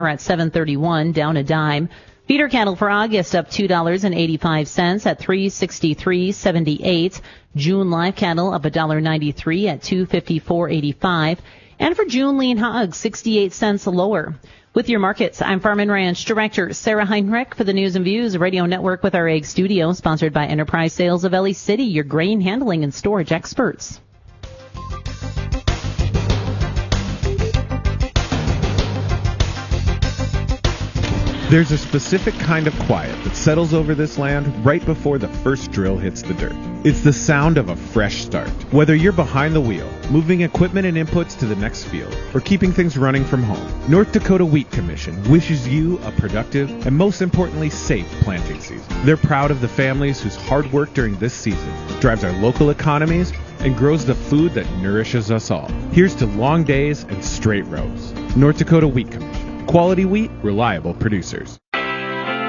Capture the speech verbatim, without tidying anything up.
at seven thirty-one, down a dime. Feeder cattle for August up two dollars and eighty-five cents at three sixty-three seventy-eight. June live cattle up one dollar ninety-three at two fifty-four eighty-five. And for June lean hogs, sixty-eight cents lower. With your markets, I'm Farm and Ranch Director Sarah Heinrich for the News and Views Radio Network with our Ag Studio, sponsored by Enterprise Sales of Ellie City, your grain handling and storage experts. There's a specific kind of quiet that settles over this land right before the first drill hits the dirt. It's the sound of a fresh start. Whether you're behind the wheel, moving equipment and inputs to the next field, or keeping things running from home, North Dakota Wheat Commission wishes you a productive and, most importantly, safe planting season. They're proud of the families whose hard work during this season drives our local economies and grows the food that nourishes us all. Here's to long days and straight rows. North Dakota Wheat Commission. Quality wheat, reliable producers.